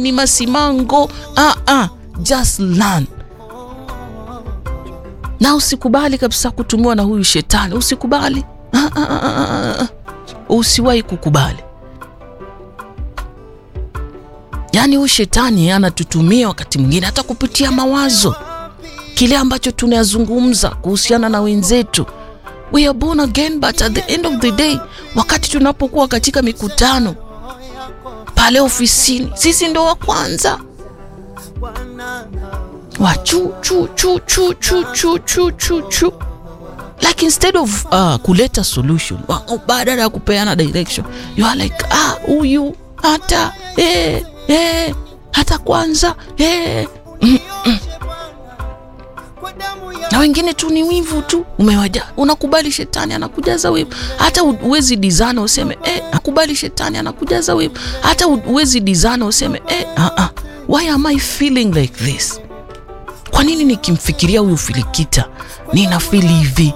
ni masimango. Just learn. Na usikubali kabisa kutumiwa na huyu shetani. Usikubali. Usiwahi kukubali. Yani huyu shetani anatutumia wakati mwingine hata kupitia mawazo. Kile ambacho tunayazungumza kuhusiana na wenzetu. We are born again, but at the end of the day, wakati tunapokuwa katika mikutano pale ofisini, sisi ndo wa kwanza. Wachu chu chu chu chu chu chu chu chu. Like instead of kuleta solution, badala ya kupeana direction, you are like huyu hata hata kwanza na wengine tu ni wivu tu umewaja. Unakubali shetani anakujaza wivu. Hata uwezi dizana useme nakubali shetani anakujaza wivu. Hata uwezi dizana useme why am I feeling like this? Kwa nini nikimfikiria huyu Filikita nina feel hivi?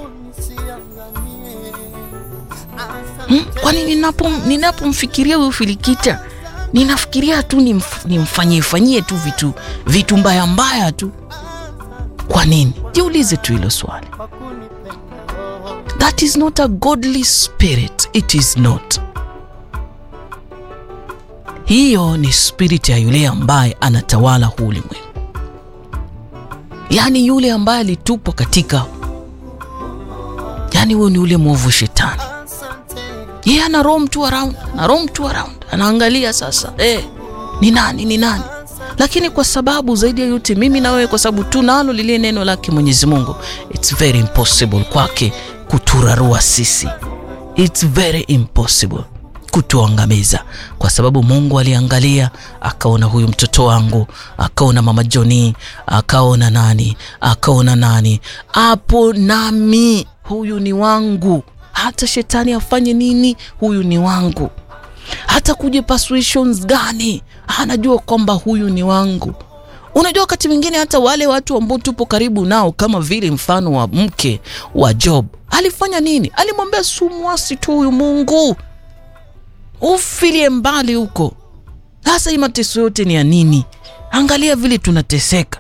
Kwa nini ninapomfikiria huyu Filikita ninafikiria tu nimfanyie tu vitu mbaya tu? Kwa nini? Jiulize tu hilo swali. That is not a godly spirit. It is not. Hiyo ni spirit ya yule ambaye anatawala huu ulimwengu. Yani yule ambaye alitupwa katika, yani huyo ni yule mwovu shetani. Yeye ana roam to around. Anaangalia sasa, ni nani? Lakini kwa sababu zaidi ya yote mimi na wewe, kwa sababu tunalo lile neno lake Mwenyezi Mungu, it's very impossible kwake kuturarua sisi. It's very impossible kutuangamiza, kwa sababu Mungu aliangalia akaona huyu mtoto wangu, akaona mama Johnny, akaona nani, hapo nami, huyu ni wangu. Hata shetani afanye nini, huyu ni wangu. Hata kuje persuasions gani, anajua kwamba huyu ni wangu. Unajua wakati mwingine hata wale watu ambao tupo karibu nao, kama vile mfano wa mke wa Job, alifanya nini? Alimwambia sumwasi tu huyu Mungu, ufilie mbali huko. Sasa hii mateso yote ni ya nini? Angalia vile tunateseka.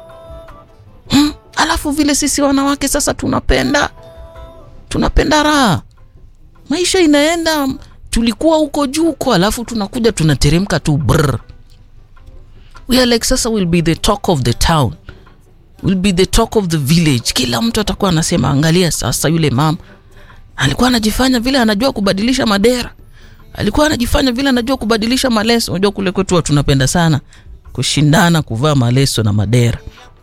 Alafu vile sisi wanawake sasa tunapenda raha. Maisha inaenda, tulikuwa huko juu huko, alafu tunakuja tunateremka tu brr. We are like sasa will be the talk of the town. Will be the talk of the village. Kila mtu atakuwa anasema angalia sasa yule mama alikuwa anajifanya vile anajua kubadilisha madera. Alikuwa anajifanya vile anajua kubadilisha maleso. Unajua kule kwetu tunapenda sana kushindana kuvaa maleso na madera.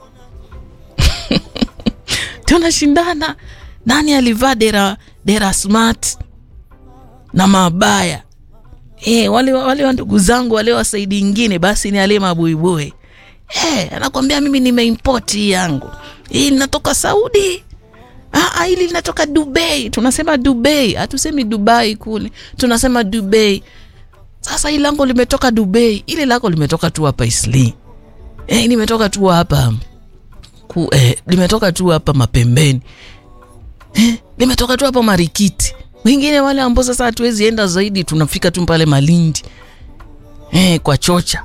Tunashindana nani alivaa dera smart na mabaya. Wale ndugu zangu wale wasaidi ingine basi ni alema buibui. Anakuambia mimi nimeimport yangu. Hii inatoka Saudi. Hili linatoka Dubai. Tunasema Dubai, hatusemi Dubai kule. Tunasema Dubai. Sasa hili lango limetoka Dubai, ile lako limetoka tu hapa Isli. Limetoka tu hapa. Limetoka tu hapa Mapembeni. Limetoka tu hapa Marikiti. Wengine wale ambao sasa hatuwezi enda zaidi, tunafika tu pale Malindi. Kwa Chocha.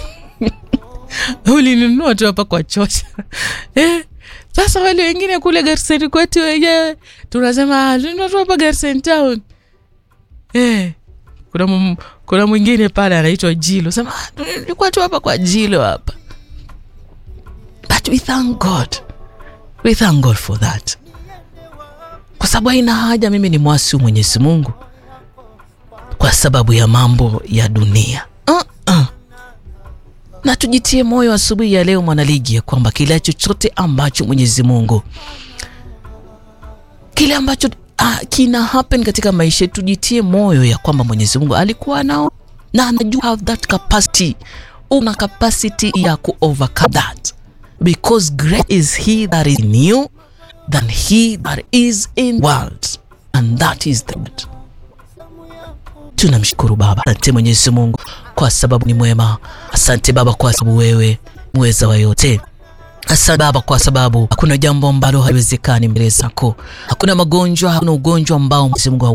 Ulinunua tu hapa kwa Chocha. Sasa wale wengine kule Garseni kwetu wenyewe tunasema tununua tu hapa Garseni Town. Kuna mwingine pale anaitwa Jilo. Sema tulikuwa tu hapa kwa Jilo hapa. But we thank God. We thank God for that. Kwa sababu haina haja mimi ni mwasi wa Mwenyezi Mungu kwa sababu ya mambo ya dunia. Na tujitie moyo asubuhi ya leo mwanaligi, ya kwamba kila chochote ambacho Mwenyezi Mungu, kile ambacho kina happen katika maisha, tujitie moyo ya kwamba Mwenyezi Mungu alikuwa nao na anajua have that capacity. Una capacity ya ku overcome that, because great is he that is in you than he that is in the world, and that is the God. Tunamshukuru Baba. Asante Mwenyezi Mungu kwa sababu ni mwema. Asante Baba kwa sababu wewe mweza wa yote. Asante Baba kwa sababu hakuna jambo ambalo haliwezekani mbele zako. Hakuna magonjwa, hakuna ugonjwa ambao Mwenyezi Mungu